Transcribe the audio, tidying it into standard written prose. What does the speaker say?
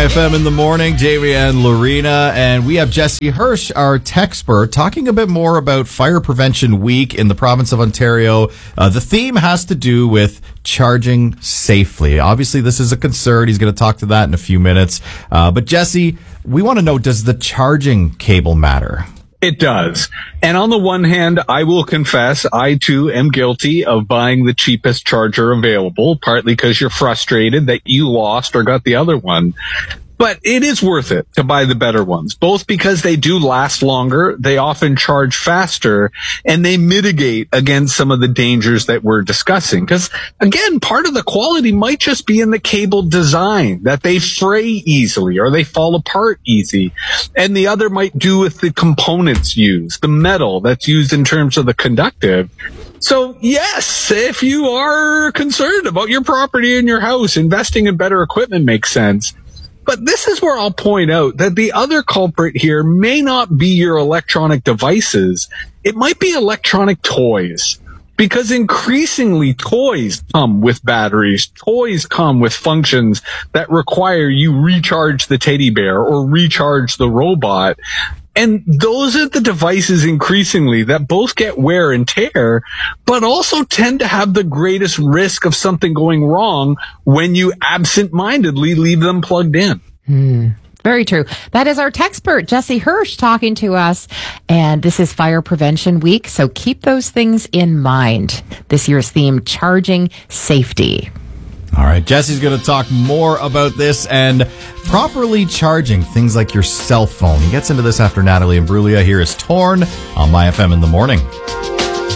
My FM in the morning, Jamie and Lorena, and we have Jesse Hirsch, our techspert, talking a bit more about Fire Prevention Week in the province of Ontario. The theme has to do with charging safely. Obviously, this is a concern. He's going to talk to that in a few minutes. But Jesse, we want to know, does the charging cable matter? It does. And on the one hand, I will confess, I too am guilty of buying the cheapest charger available, partly because you're frustrated that you lost or got the other one. But it is worth it to buy the better ones, both because they do last longer, they often charge faster, and they mitigate against some of the dangers that we're discussing. Because, again, part of the quality might just be in the cable design, that they fray easily or they fall apart easy. And the other might do with the components used, the metal that's used in terms of the conductive. So, yes, if you are concerned about your property and your house, investing in better equipment makes sense. But this is where I'll point out that the other culprit here may not be your electronic devices. It might be electronic toys. Because increasingly toys come with batteries. Toys come with functions that require you recharge the teddy bear or recharge the robot. And those are the devices increasingly that both get wear and tear, but also tend to have the greatest risk of something going wrong when you absent-mindedly leave them plugged in. Very true. That is our techspert, Jesse Hirsch, talking to us. And this is Fire Prevention Week, so keep those things in mind. This year's theme, charging safety. All right, Jesse's going to talk more about this and properly charging things like your cell phone. He gets into this after Natalie Imbruglia. Here is Torn on My FM in the morning.